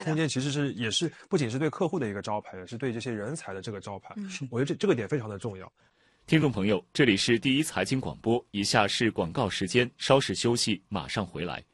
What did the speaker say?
空间其实也是不仅是对客户的一个招牌，也是对这些人才的这个招牌。我觉得这个点非常的重要。 听众朋友，这里是第一财经广播，以下是广告时间，稍事休息，马上回来。